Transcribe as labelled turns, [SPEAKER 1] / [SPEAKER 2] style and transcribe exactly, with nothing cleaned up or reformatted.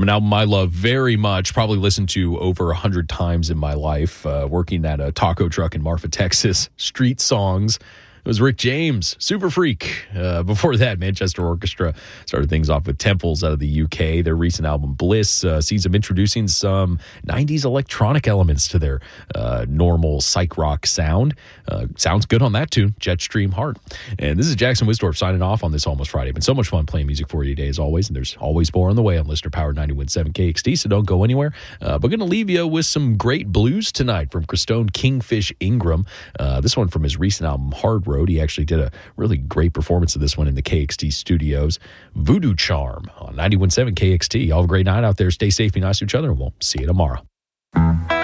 [SPEAKER 1] from an album I love very much, probably listened to over a hundred times in my life, uh, working at a taco truck in Marfa, Texas. Street Songs. It was Rick James, Super Freak. Uh, before that, Manchester Orchestra started things off with Temples out of the U K. Their recent album, Bliss, uh, sees them introducing some nineties electronic elements to their uh, normal psych rock sound. Uh, sounds good on that tune, Jetstream Heart. And this is Jackson Wisdorf signing off on this Almost Friday. Been so much fun playing music for you today, as always. And there's always more on the way on Listener Powered ninety-one point seven K X T, so don't go anywhere. Uh, but going to leave you with some great blues tonight from Christone Kingfish Ingram. Uh, this one from his recent album, Hard Road. He actually did a really great performance of this one in the K X T studios. Voodoo Charm on ninety-one point seven K X T. Y'all have a great night out there. Stay safe, be nice to each other, and we'll see you tomorrow.